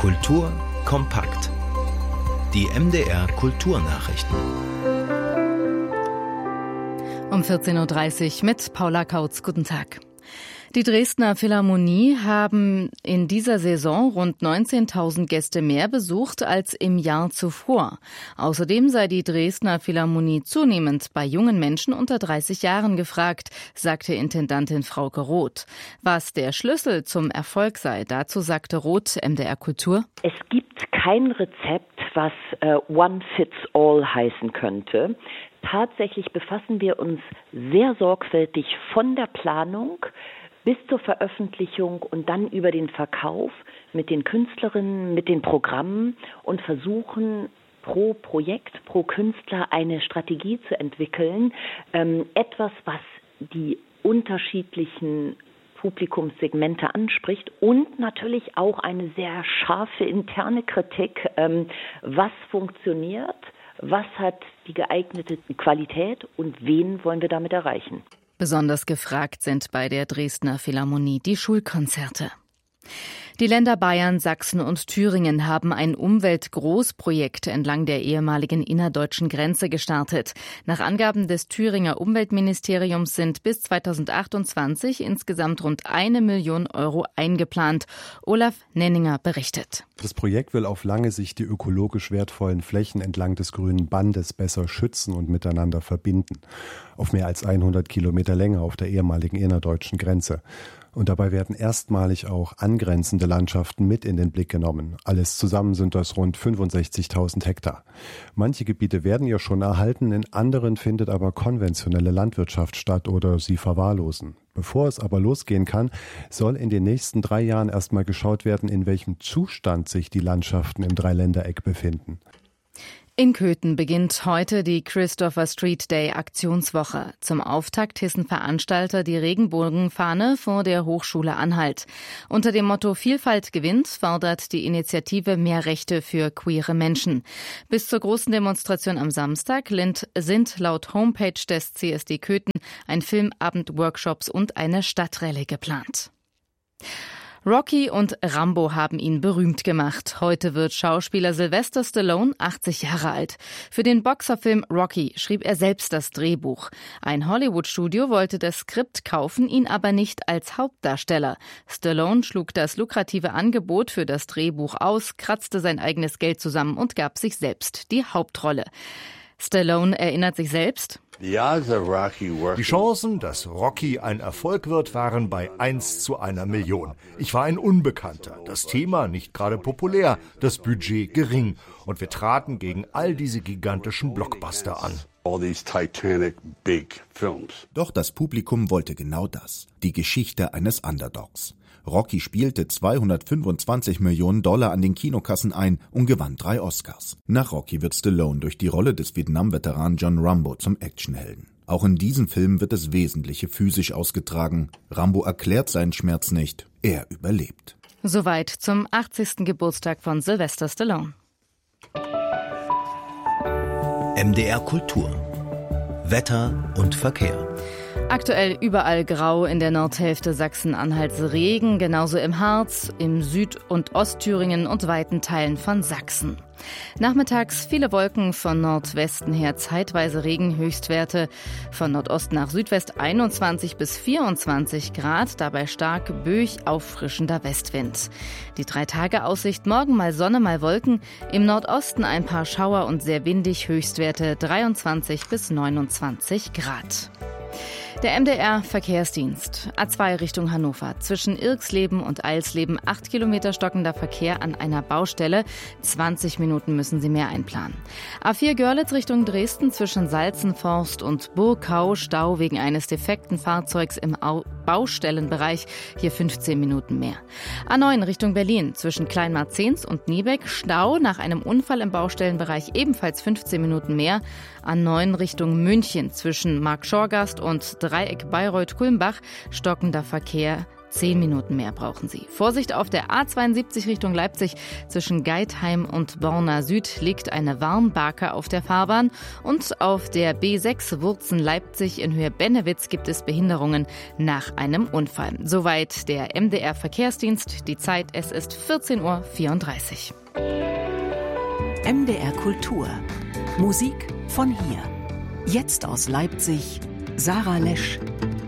Kultur kompakt. Die MDR Kulturnachrichten. Um 14.30 Uhr mit Paula Kautz. Guten Tag. Die Dresdner Philharmonie haben in dieser Saison rund 19.000 Gäste mehr besucht als im Jahr zuvor. Außerdem sei die Dresdner Philharmonie zunehmend bei jungen Menschen unter 30 Jahren gefragt, sagte Intendantin Frauke Roth. Was der Schlüssel zum Erfolg sei, dazu sagte Roth, MDR Kultur: Es gibt kein Rezept, was One Fits All heißen könnte. Tatsächlich befassen wir uns sehr sorgfältig von der Planung bis zur Veröffentlichung und dann über den Verkauf mit den Künstlerinnen, mit den Programmen und versuchen pro Projekt, pro Künstler eine Strategie zu entwickeln. Etwas, was die unterschiedlichen Publikumssegmente anspricht und natürlich auch eine sehr scharfe interne Kritik, was funktioniert, was hat die geeignete Qualität und wen wollen wir damit erreichen. Besonders gefragt sind bei der Dresdner Philharmonie die Schulkonzerte. Die Länder Bayern, Sachsen und Thüringen haben ein Umweltgroßprojekt entlang der ehemaligen innerdeutschen Grenze gestartet. Nach Angaben des Thüringer Umweltministeriums sind bis 2028 insgesamt rund 1 Million Euro eingeplant. Olaf Nenninger berichtet. Das Projekt will auf lange Sicht die ökologisch wertvollen Flächen entlang des grünen Bandes besser schützen und miteinander verbinden. Auf mehr als 100 Kilometer Länge auf der ehemaligen innerdeutschen Grenze. Und dabei werden erstmalig auch angrenzende Landschaften mit in den Blick genommen. Alles zusammen sind das rund 65.000 Hektar. Manche Gebiete werden ja schon erhalten, in anderen findet aber konventionelle Landwirtschaft statt oder sie verwahrlosen. Bevor es aber losgehen kann, soll in den nächsten 3 Jahren erstmal geschaut werden, in welchem Zustand sich die Landschaften im Dreiländereck befinden. In Köthen beginnt heute die Christopher Street Day Aktionswoche. Zum Auftakt hissen Veranstalter die Regenbogenfahne vor der Hochschule Anhalt. Unter dem Motto Vielfalt gewinnt fordert die Initiative mehr Rechte für queere Menschen. Bis zur großen Demonstration am Samstag sind laut Homepage des CSD Köthen ein Filmabend, Workshops und eine Stadtrallye geplant. Rocky und Rambo haben ihn berühmt gemacht. Heute wird Schauspieler Sylvester Stallone 80 Jahre alt. Für den Boxerfilm Rocky schrieb er selbst das Drehbuch. Ein Hollywood-Studio wollte das Skript kaufen, ihn aber nicht als Hauptdarsteller. Stallone schlug das lukrative Angebot für das Drehbuch aus, kratzte sein eigenes Geld zusammen und gab sich selbst die Hauptrolle. Stallone erinnert sich selbst: Die Chancen, dass Rocky ein Erfolg wird, waren bei 1 zu 1 Million. Ich war ein Unbekannter, das Thema nicht gerade populär, das Budget gering. Und wir traten gegen all diese gigantischen Blockbuster an. Doch das Publikum wollte genau das, die Geschichte eines Underdogs. Rocky spielte 225 Millionen Dollar an den Kinokassen ein und gewann 3 Oscars. Nach Rocky wird Stallone durch die Rolle des Vietnam-Veteranen John Rambo zum Actionhelden. Auch in diesem Film wird das Wesentliche physisch ausgetragen. Rambo erklärt seinen Schmerz nicht, er überlebt. Soweit zum 80. Geburtstag von Sylvester Stallone. MDR Kultur. Wetter und Verkehr. Aktuell überall grau, in der Nordhälfte Sachsen-Anhalts Regen, genauso im Harz, im Süd- und Ostthüringen und weiten Teilen von Sachsen. Nachmittags viele Wolken von Nordwesten her, zeitweise Regen, Höchstwerte von Nordost nach Südwest 21 bis 24 Grad, dabei stark böig auffrischender Westwind. Die 3-Tage-Aussicht: morgen mal Sonne, mal Wolken, im Nordosten ein paar Schauer und sehr windig, Höchstwerte 23 bis 29 Grad. Der MDR-Verkehrsdienst. A2 Richtung Hannover. Zwischen Irxleben und Eilsleben 8 Kilometer stockender Verkehr an einer Baustelle. 20 Minuten müssen Sie mehr einplanen. A4 Görlitz Richtung Dresden zwischen Salzenforst und Burgkau. Stau wegen eines defekten Fahrzeugs im Baustellenbereich. Hier 15 Minuten mehr. A9 Richtung Berlin zwischen Kleinmarzens und Niebeck. Stau nach einem Unfall im Baustellenbereich, ebenfalls 15 Minuten mehr. A9 Richtung München zwischen Marktschorgast und Dreieck Bayreuth-Kulmbach stockender Verkehr 10 Minuten mehr brauchen Sie. Vorsicht, auf der A72 Richtung Leipzig zwischen Geithain und Borna Süd liegt eine Warnbarke auf der Fahrbahn. Und auf der B6 Wurzen-Leipzig in Höhe Bennewitz gibt es Behinderungen nach einem Unfall. Soweit der MDR-Verkehrsdienst. Die Zeit, es ist 14:34 Uhr. MDR Kultur. Musik von hier. Jetzt aus Leipzig, Sarah Lesch.